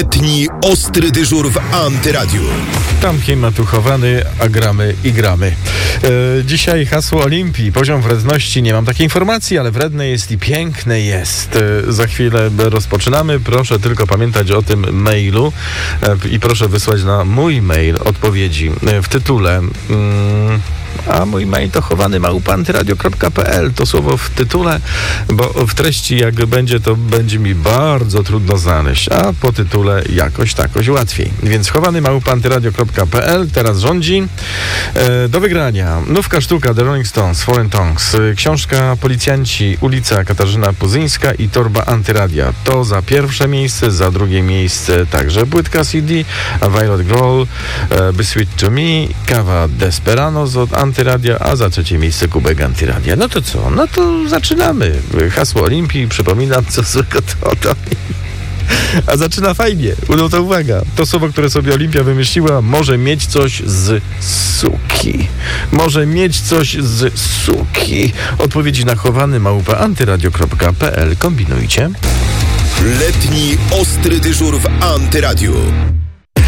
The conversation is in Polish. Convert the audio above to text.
Letni ostry dyżur w Antyradiu. Tam klimat uchowany, a gramy i gramy. Dzisiaj hasło Olimpii. Poziom wredności, nie mam takiej informacji, ale wredne jest i piękne jest. Za chwilę rozpoczynamy. Proszę tylko pamiętać o tym mailu i proszę wysłać na mój mail odpowiedzi w tytule. A mój mail to chowany@antyradio.pl. To słowo w tytule, bo w treści jak będzie, to będzie mi bardzo trudno znaleźć, a po tytule jakoś łatwiej. Więc chowany@antyradio.pl teraz rządzi. Do wygrania nówka sztuka The Rolling Stones, Foreign Tongues, książka Policjanci, ulica Katarzyna Puzyńska i torba Antyradia. To za pierwsze miejsce, za drugie miejsce także płytka CD, a Violet Grohl, Be Sweet to Me, kawa Desperados od Antyradia, a za trzecie miejsce kubek Antyradia. No to co? No to zaczynamy. Hasło Olimpii, przypominam, co złego to. A zaczyna fajnie. No to uwaga. To słowo, które sobie Olimpia wymyśliła, może mieć coś z suki. Może mieć coś z suki. Odpowiedzi na chowany@antyradio.pl. Kombinujcie. Letni ostry dyżur w Antyradiu.